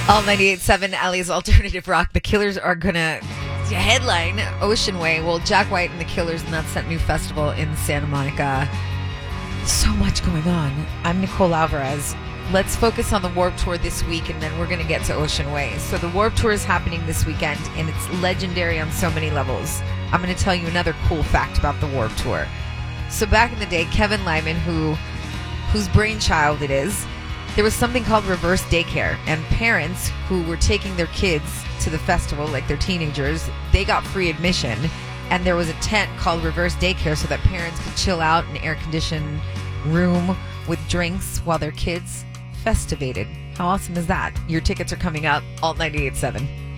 All 98.7 Alley's Alternative Rock. The Killers are going to headline Ocean Way. Well, Jack White and the Killers, and that's that new festival in Santa Monica. So much going on. I'm Nicole Alvarez. Let's focus on the Warped Tour this week, and then we're going to get to Ocean Way. So the Warped Tour is happening this weekend, and it's legendary on so many levels. I'm going to tell you another cool fact about the Warped Tour. So back in the day, Kevin Lyman, whose brainchild it is, there was something called reverse daycare, and parents who were taking their kids to the festival, like their teenagers, they got free admission, and there was a tent called reverse daycare so that parents could chill out in an air-conditioned room with drinks while their kids festivated. How awesome is that? Your tickets are coming up, Alt 98.7.